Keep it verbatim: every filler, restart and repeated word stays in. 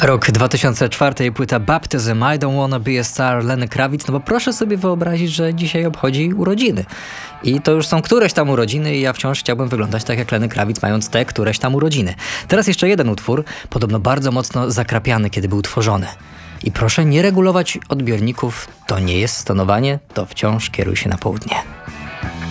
Rok dwa tysiące czwarty i płyta Baptism, I Don't Wanna Be a Star, Lenny Kravitz. No bo proszę sobie wyobrazić, że dzisiaj obchodzi urodziny. I to już są któreś tam urodziny i ja wciąż chciałbym wyglądać tak jak Lenny Kravitz, mając te któreś tam urodziny. Teraz jeszcze jeden utwór, podobno bardzo mocno zakrapiany, kiedy był tworzony. I proszę nie regulować odbiorników, to nie jest stonowanie, to wciąż kieruj się na południe.